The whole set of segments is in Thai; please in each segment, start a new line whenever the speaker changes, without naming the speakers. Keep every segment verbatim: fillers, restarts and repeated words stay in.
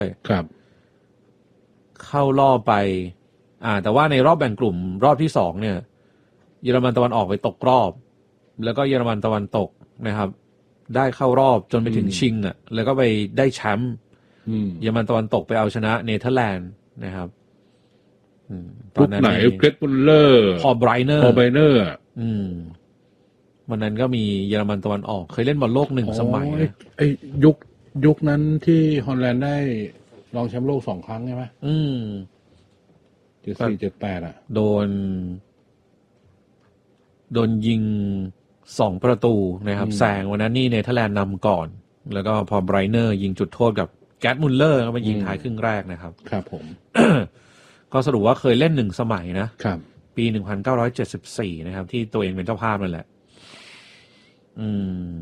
ครับ
เข้ารอบไปอ่าแต่ว่าในรอบแบ่งกลุ่มรอบที่สองเนี่ยเยอรมันตะวันออกไปตกรอบแล้วก็เยอรมันตะวันตกนะครับได้เข้ารอบจนไปถึงชิงอ่ะแล้วก็ไปได้แชมป์เยอรมันตะวันตกไปเอาชนะเนเธอร์แลนด์นะครับ
ตอนนั้นไหนเกรทบุลเลอร์
พอไบรเนอร์
พอไบรเนอร์
อืมวันนั้นก็มีเยอรมันตะวันออกเคยเล่นบอลโลกหนึ่งสมัยนะ
ไอ้ยุคยุคนั้นที่ฮอลแลนด์ได้รองแชมป์โลกสองครั้งใช่ไหม
อืม
เจ็ดสี่เจ็ดแปดอ่ะ
โดนโดนยิงสองประตูนะครับแซงวันนั้นนี่เนเธอร์แลนด์นำก่อนแล้วก็พอไบรเนอร์ยิงจุดโทษกับแกตมุลเลอร์ก็มายิงท้ายครึ่งแรกนะครับ
ครับผม
ก็สรุปว่าเคยเล่นหนึ่งสมัยนะครับปีหนึ่งพันเก้าร้อยเจ็ดสิบสี่นะครับที่ตัวเองเป็นเจ้าภาพนั่นแหละอืม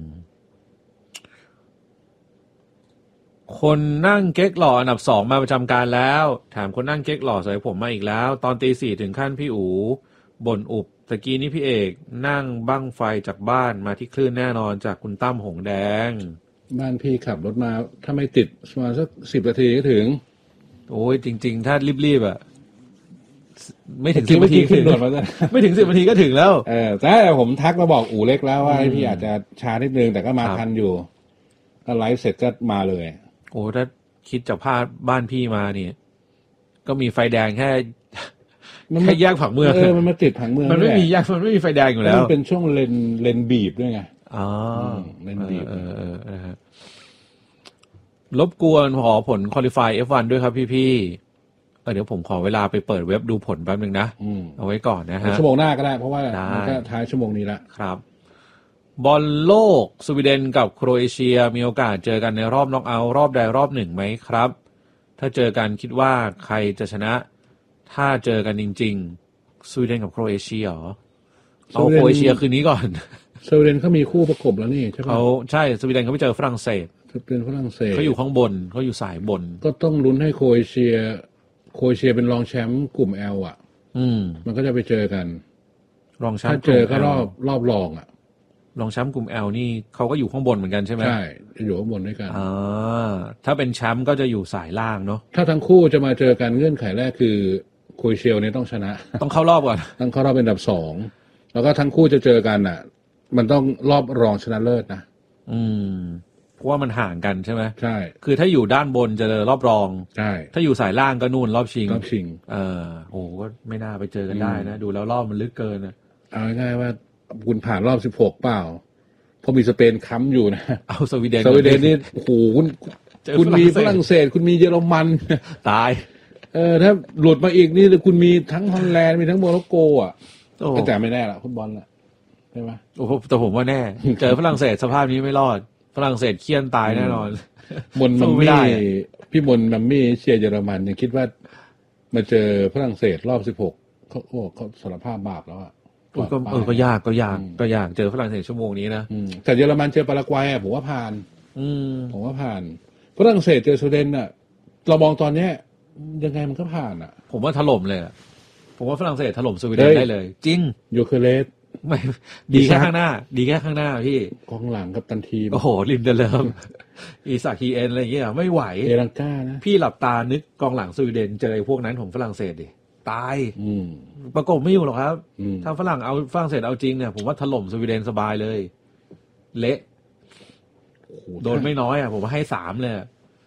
คนนั่งเก๊กหล่ออันดับสองมาประจำการแล้วถามคนนั่งเก๊กหล่อใส่ผมมาอีกแล้วตอนตีสี่ถึงขั้นพี่อู๋บ่นอุบตะกี้นี่พี่เอกนั่งบั้งไฟจากบ้านมาที่คลื่นแน่นอนจากคุณตั้มหงแดง
บ้านพี่ขับรถมาถ้าไม่ติดประมาณสักสิบนาทีก็ถึง
โอ้ยจริงๆถ้ารีบๆอ่ะไม่ถึงสิบนาทีถึงไม่ถึงสิบนาทีก็ถึงแล้ว
เออแต่ผมทักมาบอกอู๋เล็กแล้วว่าพี่อาจจะช้านิดนึงแต่ก็มาทันอยู่ก็ไลฟ์เสร็จก็มาเลย
โอ้ถ้าคิดจะพาบ้านพี่มาเนี่ยก็มีไฟแดงแค่แค่แยกผังเมือง
เออมันมาติดผังเมือง
มันไม่มีแยกมันไม่มีไฟแดงอยู่แล้ว
มันเป็นช่วงเลนเลนบีบด้วยไง
อ๋อ
เลนบีบ
เออเออเออรบกวนขอผล Qualify เอฟ วัน ด้วยครับพี่ๆเออเดี๋ยวผมขอเวลาไปเปิดเว็บดูผลแป๊บนึงนะเอาไว้ก่อนนะฮะ
ชั่วโมงหน้าก็ได้เพราะว่ามันก็ท้ายชั่วโมงนี้ละ
ครับบอลโลกสวีเดนกับโครเอเชียมีโอกาสเจอกันในรอบน็อกเอาท์รอบใดรอบหนึ่งไหมครับถ้าเจอกันคิดว่าใครจะชนะถ้าเจอกันจริงๆสวีเดนกับโครเอเชียเหรอเอาโครเอเชียคืนนี้ก่อน
สวีเดนเขามีคู่ประกบแล้วนี่ใช่ป่ะ
เขาใช่สวีเดนเขาไปเจอฝรั่งเศส
เป็นฝรั่งเศส
เขาอยู่ข้างบนเขาอยู่สายบน
ก็ต้องลุ้นให้โครเอเชียโครเอเชียเป็นรองแชมป์กลุ่ม L อ่ะ
อืม
มันก็จะไปเจอกัน
รองแชมป์
ถ้าเจอก็รอบรอบรองอ่ะ
รองแชมป์กลุ่ม L นี่เขาก็อยู่ข้างบนเหมือนกันใช่ไหม
ใช่อยู่ข้างบนด้วยกัน
อ่าถ้าเป็นแชมป์ก็จะอยู่สายล่างเนาะ
ถ้าทั้งคู่จะมาเจอกันเงื่อนไขแรกคือโครเอเชียเนี่ยต้องชนะ
ต้องเข้ารอบก่อน
ต้องเข้ารอบเป็นอันดับสองแล้วก็ทั้งคู่จะเจอกันอ่ะมันต้องรอบรองชนะเลิศนะ
อืมเพราะว่ามันห่างกันใช่ไหม
ใช่
คือถ้าอยู่ด้านบนจะเจอรอบรอง
ใช่
ถ้าอยู่สายล่างก็นู่นรอบชิง
รอบชิง
เออโอ้ก็ไม่น่าไปเจอกันได้นะดูแล้วรอบมันลึกเกินนะ
เอาง่ายๆว่าคุณผ่านรอบสิบหกเปล่าพอมีสเปนค้ำอยู่นะ
เอาสวีเดน
สวีเดนนี่โอ้โหคุณคุณมีฝรั่งเศสคุณมีเยอรมัน
ตาย
เออถ้าหลุดมาอีกนี่คุณมีทั้งฮอลแลนด์มีทั้งโมร็อกโกอ่ะก็แต่ไม่แน่ละฟุตบอลละใช่ไหม
โอ้โหแต่ผมว่าแน่เจอฝรั่งเศสสภาพนี้ไม่รอดฝรั่งเศสเคี่ยนตายแน่นอน
มนมัมมี่พี่มนมัมมี่เชียร์เยอรมันยังคิดว่ามาเจอฝรั่งเศสรอบสิบหกเขาโอ้เขาสารภาพบาปแล้วอ่ะ
ก็เออก็ยากก็ยากก็ยากเจอฝรั่งเศสชั่วโมงนี้นะ
แต่เยอรมันเจอปารากวัยอ่ะผมว่าผ่านผมว่าผ่านฝรั่งเศสเจอสวีเดนอ่ะเรามองตอนเนี้ยยังไงมันก็ผ่านอ่ะ
ผมว่าถล่มเลยอ่ะผมว่าฝรั่งเศสถล่มสวีเดนได้เลยจริง
โยเคเลส
ไม่ดีแค่ข้างหน้าดีแค่ข้างหน้าพี่
กองหลังกับตันที
โอ้โหลินเดเลมอีสักฮีเอ็นอะไรเงี้ยไม่ไหว
เอรังก้านะ
พี่หลับตานึกกองหลังสวีเดนเจอไอ้พวกนั้นของฝรั่งเศสดิตายประกบไม่อยู่หรอกครับถ้าฝรั่งเอาฝรั่งเศสเอาจริงเนี่ยผมว่าถล่มสวีเดนสบายเลยเละโดนไม่น้อยอ่ะผมว่าให้สามเลย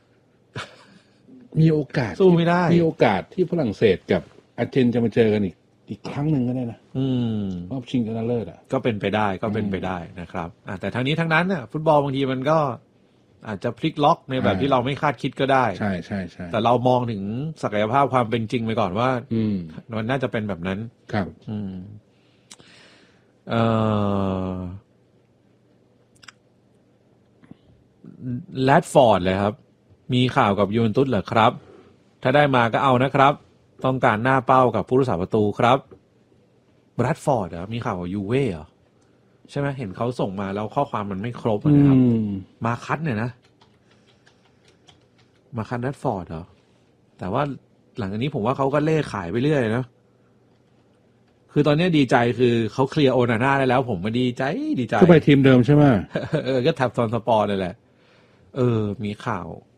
มีโอกาส
สู้ไม่ได้
มีโอกาสที่ฝรั่งเศสกับอาร์เจนจะมาเจอกันอีกอีกครั้งหนึ่งก็ได้นะ
อืม
รอบชิงชนะเลิศอ่ะ
ก็เป็นไปได้ก็เป็นไปได้นะครับอ่าแต่ทั้งนี้ทั้งนั้นน่ะฟุตบอลบางทีมันก็อาจจะพลิกล็อกในแบบที่เราไม่คาดคิดก็ได้
ใช่ใช่ใช่
แต่เรามองถึงศักยภาพความเป็นจริงไปก่อนว่า
อืม
มันน่าจะเป็นแบบนั้น
ครับ
อืมเอ่อแรดฟอร์ดเลยครับมีข่าวกับยูเวนตุสเหรอครับถ้าได้มาก็เอานะครับต้องการหน้าเป้ากับผู้รักษาประตูครับแรดฟอร์ดเหรอมีข่าวกับยูเว่เหรอใช่ไหมเห็นเขาส่งมาแล้วข้อความมันไม่ครบนะครับมาคัดเนี่ยนะมาคัดแรดฟอร์ดเหรอแต่ว่าหลังจากนี้ผมว่าเขาก็เล่ขายไปเรื่อยนะคือตอนนี้ดีใจคือเขาเคลียร์โอนาน่าได้แล้วผมมาดีใจดีใจ
ก็ไปทีมเดิมใช่ไหม
เออก็แท็บซอนสปอร์ตเลยแหละเออมีข่าว